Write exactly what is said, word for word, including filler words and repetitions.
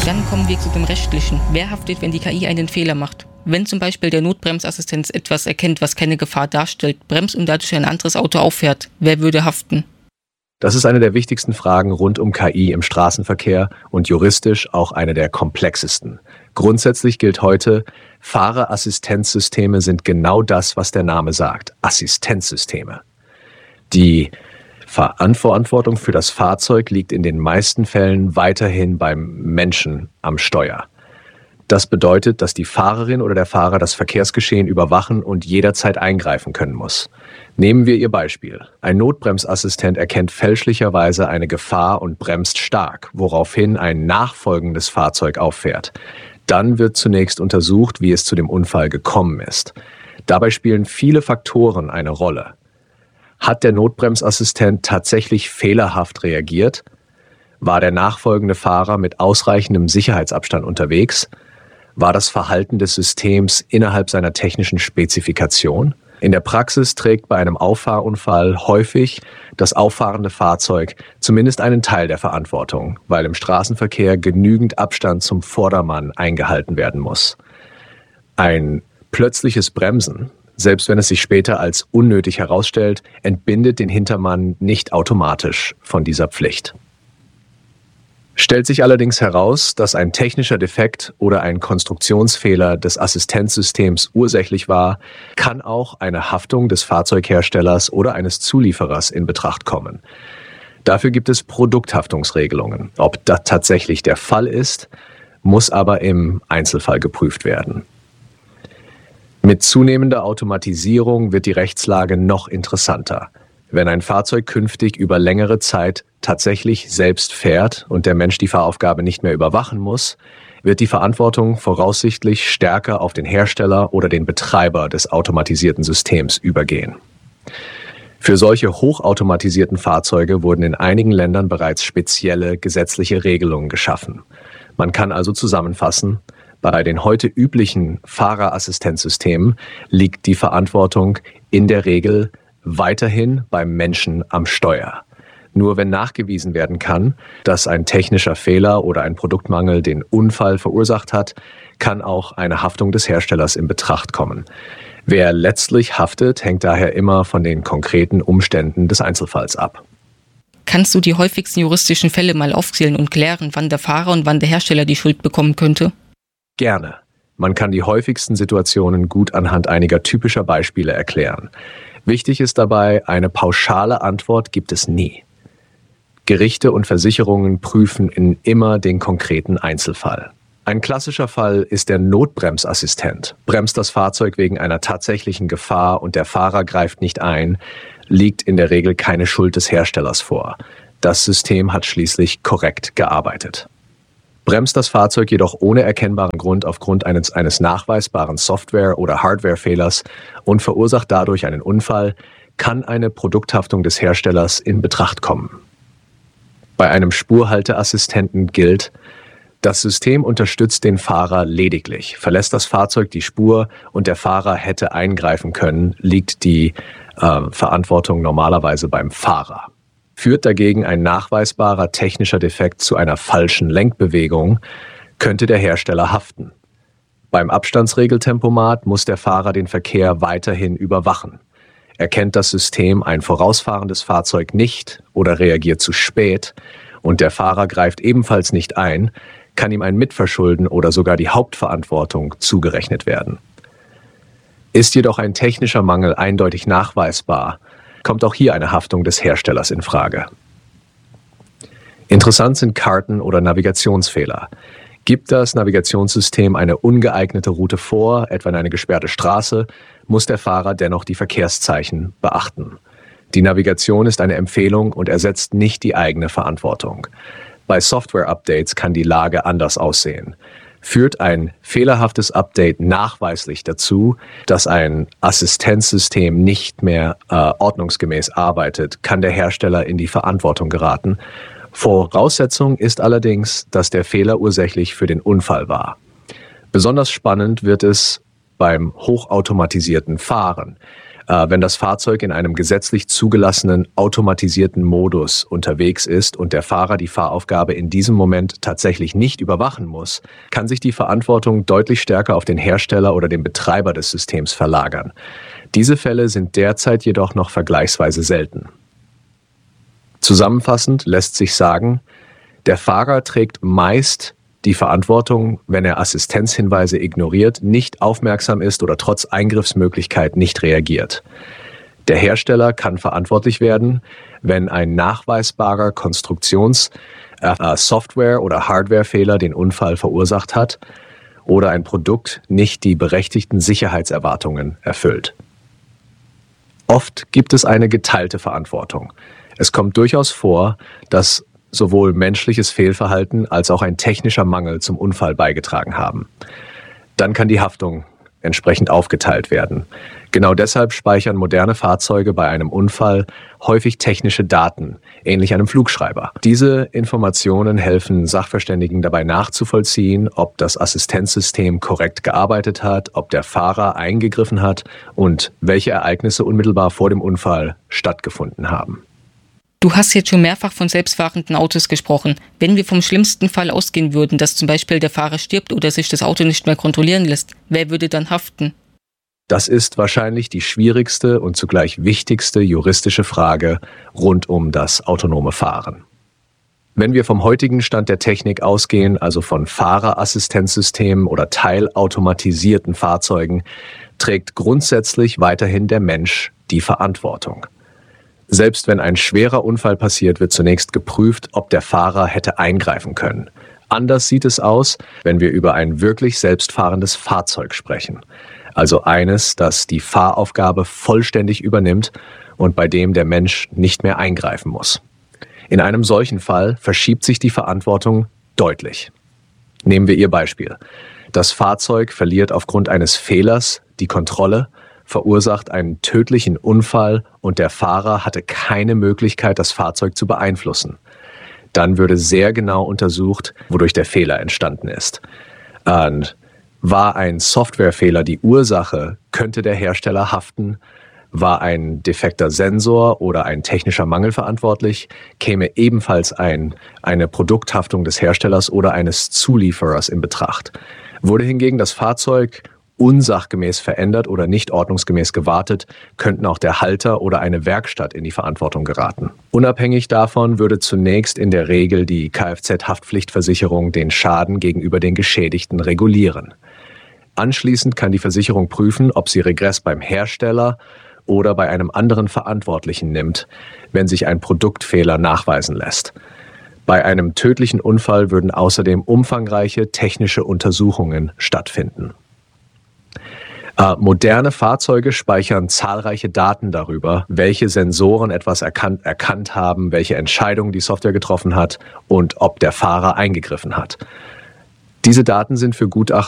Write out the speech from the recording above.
Dann kommen wir zu dem Rechtlichen. Wer haftet, wenn die K I einen Fehler macht? Wenn zum Beispiel der Notbremsassistent etwas erkennt, was keine Gefahr darstellt, bremst und dadurch ein anderes Auto auffährt, wer würde haften? Das ist eine der wichtigsten Fragen rund um K I im Straßenverkehr und juristisch auch eine der komplexesten. Grundsätzlich gilt heute, Fahrerassistenzsysteme sind genau das, was der Name sagt, Assistenzsysteme. Die Verantwortung für das Fahrzeug liegt in den meisten Fällen weiterhin beim Menschen am Steuer. Das bedeutet, dass die Fahrerin oder der Fahrer das Verkehrsgeschehen überwachen und jederzeit eingreifen können muss. Nehmen wir Ihr Beispiel. Ein Notbremsassistent erkennt fälschlicherweise eine Gefahr und bremst stark, woraufhin ein nachfolgendes Fahrzeug auffährt. Dann wird zunächst untersucht, wie es zu dem Unfall gekommen ist. Dabei spielen viele Faktoren eine Rolle. Hat der Notbremsassistent tatsächlich fehlerhaft reagiert? War der nachfolgende Fahrer mit ausreichendem Sicherheitsabstand unterwegs? War das Verhalten des Systems innerhalb seiner technischen Spezifikation? In der Praxis trägt bei einem Auffahrunfall häufig das auffahrende Fahrzeug zumindest einen Teil der Verantwortung, weil im Straßenverkehr genügend Abstand zum Vordermann eingehalten werden muss. Ein plötzliches Bremsen, selbst wenn es sich später als unnötig herausstellt, entbindet den Hintermann nicht automatisch von dieser Pflicht. Stellt sich allerdings heraus, dass ein technischer Defekt oder ein Konstruktionsfehler des Assistenzsystems ursächlich war, kann auch eine Haftung des Fahrzeugherstellers oder eines Zulieferers in Betracht kommen. Dafür gibt es Produkthaftungsregelungen. Ob das tatsächlich der Fall ist, muss aber im Einzelfall geprüft werden. Mit zunehmender Automatisierung wird die Rechtslage noch interessanter. Wenn ein Fahrzeug künftig über längere Zeit tatsächlich selbst fährt und der Mensch die Fahraufgabe nicht mehr überwachen muss, wird die Verantwortung voraussichtlich stärker auf den Hersteller oder den Betreiber des automatisierten Systems übergehen. Für solche hochautomatisierten Fahrzeuge wurden in einigen Ländern bereits spezielle gesetzliche Regelungen geschaffen. Man kann also zusammenfassen, bei den heute üblichen Fahrerassistenzsystemen liegt die Verantwortung in der Regel weiterhin beim Menschen am Steuer. Nur wenn nachgewiesen werden kann, dass ein technischer Fehler oder ein Produktmangel den Unfall verursacht hat, kann auch eine Haftung des Herstellers in Betracht kommen. Wer letztlich haftet, hängt daher immer von den konkreten Umständen des Einzelfalls ab. Kannst du die häufigsten juristischen Fälle mal aufzählen und klären, wann der Fahrer und wann der Hersteller die Schuld bekommen könnte? Gerne. Man kann die häufigsten Situationen gut anhand einiger typischer Beispiele erklären. Wichtig ist dabei, eine pauschale Antwort gibt es nie. Gerichte und Versicherungen prüfen in immer den konkreten Einzelfall. Ein klassischer Fall ist der Notbremsassistent. Bremst das Fahrzeug wegen einer tatsächlichen Gefahr und der Fahrer greift nicht ein, liegt in der Regel keine Schuld des Herstellers vor. Das System hat schließlich korrekt gearbeitet. Bremst das Fahrzeug jedoch ohne erkennbaren Grund aufgrund eines, eines nachweisbaren Software- oder Hardwarefehlers und verursacht dadurch einen Unfall, kann eine Produkthaftung des Herstellers in Betracht kommen. Bei einem Spurhalteassistenten gilt, das System unterstützt den Fahrer lediglich. Verlässt das Fahrzeug die Spur und der Fahrer hätte eingreifen können, liegt die äh, Verantwortung normalerweise beim Fahrer. Führt dagegen ein nachweisbarer technischer Defekt zu einer falschen Lenkbewegung, könnte der Hersteller haften. Beim Abstandsregeltempomat muss der Fahrer den Verkehr weiterhin überwachen. Erkennt das System ein vorausfahrendes Fahrzeug nicht oder reagiert zu spät und der Fahrer greift ebenfalls nicht ein, kann ihm ein Mitverschulden oder sogar die Hauptverantwortung zugerechnet werden. Ist jedoch ein technischer Mangel eindeutig nachweisbar, kommt auch hier eine Haftung des Herstellers in Frage. Interessant sind Karten- oder Navigationsfehler. Gibt das Navigationssystem eine ungeeignete Route vor, etwa in eine gesperrte Straße, muss der Fahrer dennoch die Verkehrszeichen beachten. Die Navigation ist eine Empfehlung und ersetzt nicht die eigene Verantwortung. Bei Software-Updates kann die Lage anders aussehen. Führt ein fehlerhaftes Update nachweislich dazu, dass ein Assistenzsystem nicht mehr äh, ordnungsgemäß arbeitet, kann der Hersteller in die Verantwortung geraten. Voraussetzung ist allerdings, dass der Fehler ursächlich für den Unfall war. Besonders spannend wird es beim hochautomatisierten Fahren. Äh, wenn das Fahrzeug in einem gesetzlich zugelassenen automatisierten Modus unterwegs ist und der Fahrer die Fahraufgabe in diesem Moment tatsächlich nicht überwachen muss, kann sich die Verantwortung deutlich stärker auf den Hersteller oder den Betreiber des Systems verlagern. Diese Fälle sind derzeit jedoch noch vergleichsweise selten. Zusammenfassend lässt sich sagen, der Fahrer trägt meist die Verantwortung, wenn er Assistenzhinweise ignoriert, nicht aufmerksam ist oder trotz Eingriffsmöglichkeit nicht reagiert. Der Hersteller kann verantwortlich werden, wenn ein nachweisbarer Konstruktions-, äh, Software- oder Hardwarefehler den Unfall verursacht hat oder ein Produkt nicht die berechtigten Sicherheitserwartungen erfüllt. Oft gibt es eine geteilte Verantwortung. Es kommt durchaus vor, dass sowohl menschliches Fehlverhalten als auch ein technischer Mangel zum Unfall beigetragen haben. Dann kann die Haftung entsprechend aufgeteilt werden. Genau deshalb speichern moderne Fahrzeuge bei einem Unfall häufig technische Daten, ähnlich einem Flugschreiber. Diese Informationen helfen Sachverständigen dabei nachzuvollziehen, ob das Assistenzsystem korrekt gearbeitet hat, ob der Fahrer eingegriffen hat und welche Ereignisse unmittelbar vor dem Unfall stattgefunden haben. Du hast jetzt schon mehrfach von selbstfahrenden Autos gesprochen. Wenn wir vom schlimmsten Fall ausgehen würden, dass zum Beispiel der Fahrer stirbt oder sich das Auto nicht mehr kontrollieren lässt, wer würde dann haften? Das ist wahrscheinlich die schwierigste und zugleich wichtigste juristische Frage rund um das autonome Fahren. Wenn wir vom heutigen Stand der Technik ausgehen, also von Fahrerassistenzsystemen oder teilautomatisierten Fahrzeugen, trägt grundsätzlich weiterhin der Mensch die Verantwortung. Selbst wenn ein schwerer Unfall passiert, wird zunächst geprüft, ob der Fahrer hätte eingreifen können. Anders sieht es aus, wenn wir über ein wirklich selbstfahrendes Fahrzeug sprechen. Also eines, das die Fahraufgabe vollständig übernimmt und bei dem der Mensch nicht mehr eingreifen muss. In einem solchen Fall verschiebt sich die Verantwortung deutlich. Nehmen wir Ihr Beispiel. Das Fahrzeug verliert aufgrund eines Fehlers die Kontrolle, verursacht einen tödlichen Unfall und der Fahrer hatte keine Möglichkeit, das Fahrzeug zu beeinflussen. Dann würde sehr genau untersucht, wodurch der Fehler entstanden ist. Und war ein Softwarefehler die Ursache, könnte der Hersteller haften. War ein defekter Sensor oder ein technischer Mangel verantwortlich, käme ebenfalls ein, eine Produkthaftung des Herstellers oder eines Zulieferers in Betracht. Wurde hingegen das Fahrzeug unsachgemäß verändert oder nicht ordnungsgemäß gewartet, könnten auch der Halter oder eine Werkstatt in die Verantwortung geraten. Unabhängig davon würde zunächst in der Regel die Kfz-Haftpflichtversicherung den Schaden gegenüber den Geschädigten regulieren. Anschließend kann die Versicherung prüfen, ob sie Regress beim Hersteller oder bei einem anderen Verantwortlichen nimmt, wenn sich ein Produktfehler nachweisen lässt. Bei einem tödlichen Unfall würden außerdem umfangreiche technische Untersuchungen stattfinden. Äh, moderne Fahrzeuge speichern zahlreiche Daten darüber, welche Sensoren etwas erkannt, erkannt haben, welche Entscheidungen die Software getroffen hat und ob der Fahrer eingegriffen hat. Diese Daten sind für Gutachten